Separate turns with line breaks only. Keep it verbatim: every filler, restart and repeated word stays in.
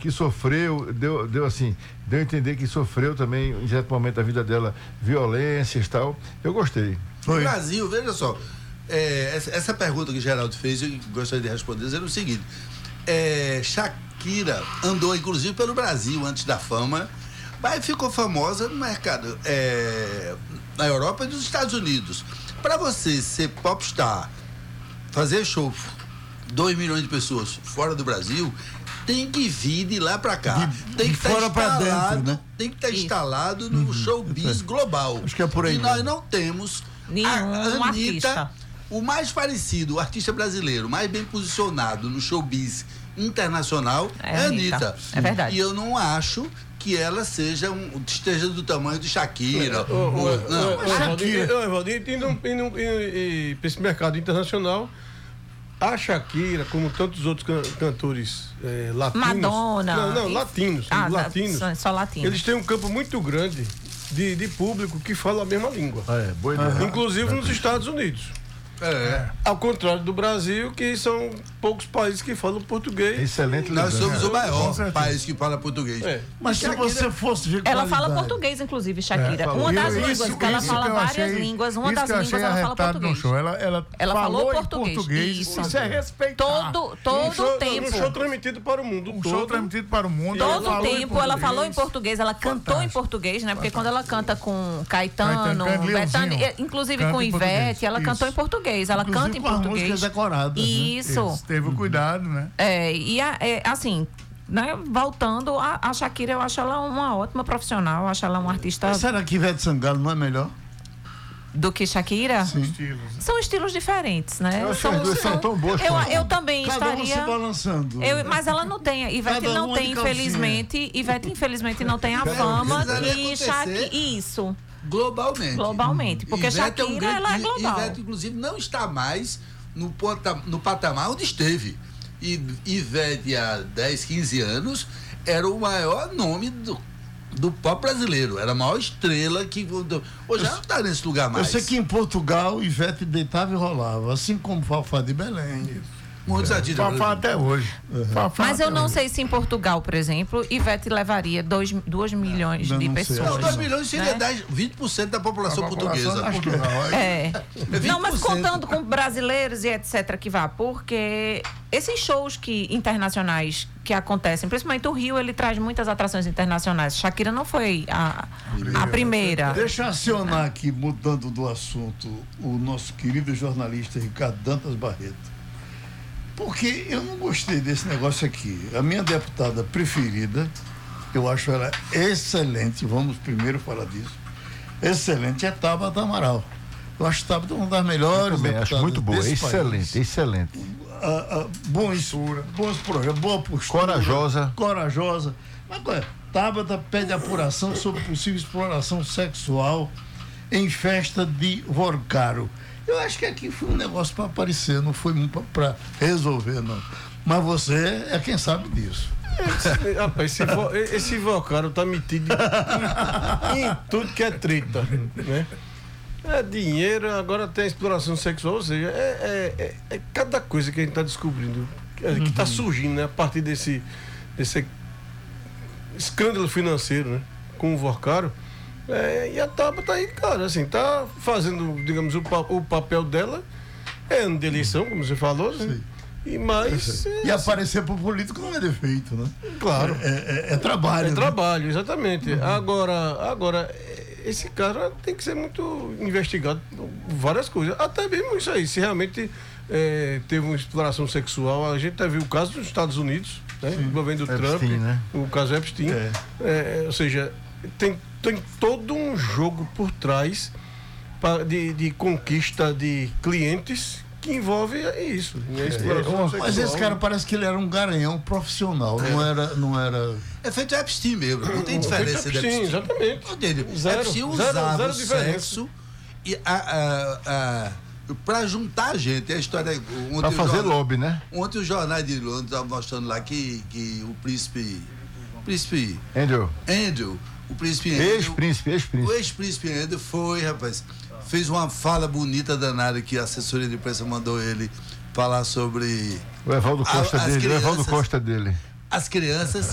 que sofreu, deu, deu assim, deu a entender que sofreu também, em certo momento da vida dela, violências e tal. Eu gostei.
No Brasil, veja só, é, essa, essa pergunta que o Geraldo fez, eu gostaria de responder, dizendo o seguinte, é, Shakira andou, inclusive, pelo Brasil antes da fama, mas ficou famosa no mercado, é, na Europa e nos Estados Unidos. Para você ser popstar, fazer show, dois milhões de pessoas fora do Brasil, tem que vir de lá para cá.
De,
tem
de
que estar
fora para
instalado,
dentro, né?
Tem que estar instalado no uhum. showbiz global.
Acho que é por aí.
E nós não temos
nenhum
a Anitta,
artista.
O mais parecido, o artista brasileiro, mais bem posicionado no showbiz internacional é, é a Anitta.
Anitta. É verdade.
E eu não acho que ela seja um, esteja do tamanho de Shakira.
Ô, ô, ô, não, ô, Shakira. Evaldir, e, e, e, e para esse mercado internacional, a Shakira, como tantos outros can, cantores é, latinos.
Madonna.
Não, não, latinos.
Ah,
latinos.
Só, só latinos.
Eles têm um campo muito grande de, de público que fala a mesma língua.
É, boa ideia.
Inclusive nos Estados Unidos.
É.
Ao contrário do Brasil, que são poucos países que falam português.
Excelente.
Nós somos
é.
o maior país que fala português.
É.
Mas se
Shakira,
você fosse ver
ela
qualidade.
fala português, inclusive, Shakira.
É,
uma das
isso,
línguas,
isso,
que ela
isso
fala
que eu
várias
achei,
línguas, uma
isso
das
que eu achei
línguas ela fala
arretado
português.
No show. Ela, ela,
ela
falou,
falou
português.
português. Isso,
isso é respeitar.
Todo, todo
um show,
tempo.
Um show transmitido para o mundo
Um
todo.
show transmitido para o mundo.
Todo
ela
tempo ela falou em português, ela cantou
Fantástico.
em português, né? Porque quando ela canta com Caetano,
Caetano,
Bethânia,
Leãozinho,
inclusive
canta
com
em
Ivete,
português.
ela
Isso.
cantou em português, ela
Inclusive
canta em
com as
português.
músicas decoradas,
Isso.
né?
Isso. Teve o cuidado, né?
É, e a, é, assim, né, voltando, a, a Shakira, eu acho ela uma ótima profissional, eu acho ela uma artista.
Mas será que Ivete Sangalo não é melhor?
Do que Shakira?
Sim.
Estilos.
São estilos diferentes, né?
Eu acho que as duas são tão boas
Eu,
quanto.
eu também
Cada um se
estaria.
balançando.
Eu, mas ela não tem, Ivete
Cada
não
uma
tem,
de calcinha.
infelizmente, Ivete infelizmente não tem a
Mas
fama
precisaria
que
acontecer.
Shakira. Isso,
Globalmente.
globalmente. Porque
Ivete
Shakira,
é um grande,
ela é global.
Ivete, inclusive, não está mais no, pota, no patamar onde esteve. E Ivete, há dez, quinze anos, era o maior nome do, do pop brasileiro. Era a maior estrela que... Hoje ela não está nesse lugar mais.
Eu sei que em Portugal, Ivete deitava e rolava, assim como Fafá de Belém.
Muitos artistas
Fafá até hoje. Fafá
Mas eu
até
não
hoje.
sei se em Portugal, por exemplo, Ivete levaria dois milhões
Eu
de
não sei.
pessoas.
Não, dois milhões seria
né?
dez, vinte por cento da população
A população
portuguesa.
de Portugal, é.
É. Não, mas contando com brasileiros e etc que vá, porque esses shows que internacionais que acontecem, principalmente o Rio, ele traz muitas atrações internacionais. Shakira não foi a, a primeira.
Deixa eu acionar aqui, mudando do assunto, o nosso querido jornalista Ricardo Dantas Barreto. Porque eu não gostei desse negócio aqui. A minha deputada preferida, eu acho ela excelente, vamos primeiro falar disso. Excelente é Tabata Amaral. Eu acho Tabata uma das melhores
Eu também
deputadas
acho muito boa,
desse
excelente,
país.
excelente.
Ah, ah, bons, bons programas, boa postura.
Corajosa.
Corajosa. Mas qual é? Tabata pede apuração sobre possível exploração sexual em festa de Vorcaro. Eu acho que aqui foi um negócio para aparecer, não foi para resolver, não. Mas você é quem sabe disso.
Esse, rapaz, esse, vo, esse Vocaro tá metido em, em tudo que é treta, né? É dinheiro, agora tem a exploração sexual, ou seja, é, é, é, é cada coisa que a gente tá descobrindo, que, que tá surgindo, né? A partir desse, desse escândalo financeiro, né? Com o Vocaro. É, e a Taba tá aí, cara, assim, tá fazendo, digamos, o, o papel dela, é ano de eleição, como você falou, né? E mais.
E
é,
aparecer para o político não é defeito, né?
Claro.
É, é, é trabalho.
É
né?
trabalho, exatamente. Uhum. Agora, agora, esse cara tem que ser muito investigado por várias coisas. Até mesmo isso aí, se realmente é, teve uma exploração sexual. A gente viu o caso dos Estados Unidos, né? Envolvendo o Trump,
né?
o caso Epstein.
É.
É, ou seja, tem, tem todo um jogo por trás pra, de, de conquista de clientes que envolve isso. Né? Exploração
É, mas esse cara parece que ele era um garanhão profissional, é. não era, não era...
É feito Epstein mesmo, não tem diferença de Epstein.
Exatamente.
Não tem.
Zero,
Epstein
zero,
usava
zero
o
diferença.
sexo e a, a, a, pra juntar a gente. A história...
Pra fazer
jornal,
lobby, né?
Ontem os jornais de Londres estavam mostrando lá que, que o príncipe... Príncipe...
Andrew.
Andrew, o príncipe Andrew...
Ex-príncipe, ex-príncipe.
O ex-príncipe Andrew foi, rapaz... Fez uma fala bonita danada que a assessoria de imprensa mandou ele falar sobre...
O Evaldo Costa
a,
dele,
crianças,
o Evaldo Costa dele.
As crianças